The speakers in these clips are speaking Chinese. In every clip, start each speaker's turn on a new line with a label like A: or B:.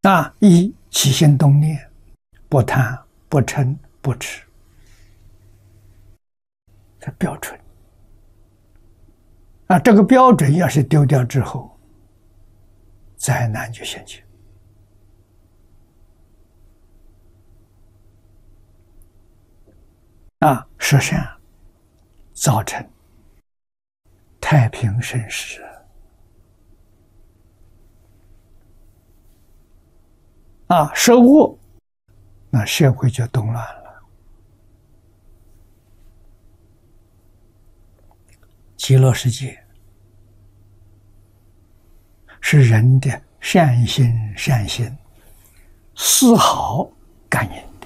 A: 一起心动念，不贪不嗔不痴，这标准。这个标准要是丢掉之后，灾难就现前。舍善造成太平盛世。舍恶，那社会就动乱了。极乐世界是人的善心善行丝毫感应的。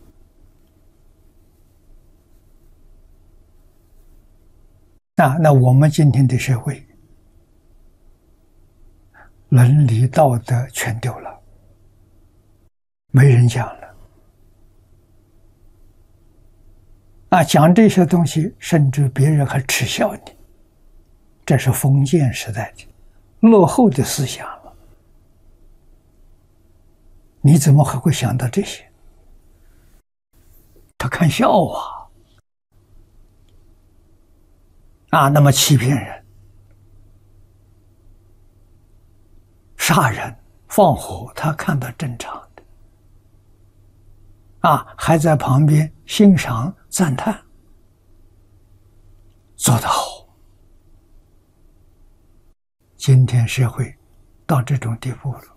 A: 那我们今天的社会，伦理道德全丢了，没人讲了。讲这些东西，甚至别人还耻笑你，这是封建时代的落后的思想了。你怎么还会想到这些？他看笑话。那么欺骗人、杀人、放火，他看到正常的。还在旁边欣赏赞叹，做得好。今天社会到这种地步了。